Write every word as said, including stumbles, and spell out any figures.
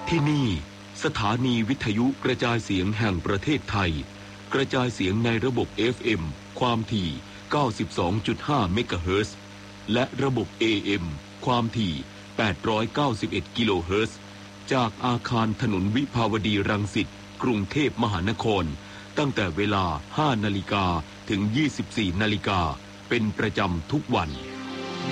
ที่นี่สถานีวิทยุกระจายเสียงแห่งประเทศไทยกระจายเสียงในระบบ เอฟ เอ็ม ความถี่ เก้าสิบสองจุดห้า เมกะเฮิรตซ์และระบบ เอ เอ็ม ความถี่ แปดร้อยเก้าสิบเอ็ด กิโลเฮิรตซ์จากอาคารถนนวิภาวดีรังสิตกรุงเทพมหานครตั้งแต่เวลา ห้านาฬิกา ถึง ยี่สิบสี่นาฬิกาเป็นประจำทุกวัน